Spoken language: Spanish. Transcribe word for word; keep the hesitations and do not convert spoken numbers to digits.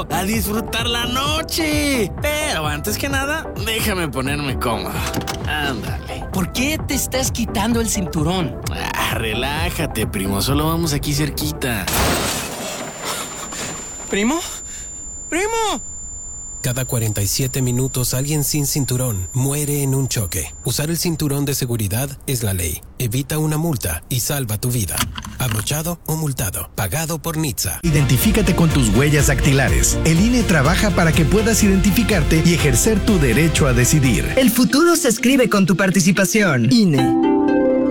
amigo, a disfrutar la noche. Pero antes que nada, déjame ponerme cómodo. Ándale. ¿Por qué te estás quitando el cinturón? Ah, relájate, primo, solo vamos aquí cerquita. ¿Primo? ¡Primo! Cada cuarenta y siete minutos alguien sin cinturón muere en un choque. Usar el cinturón de seguridad es la ley. Evita una multa y salva tu vida. Abrochado o multado. Pagado por N H T S A. Identifícate con tus huellas dactilares. El I N E trabaja para que puedas identificarte y ejercer tu derecho a decidir. El futuro se escribe con tu participación. I N E.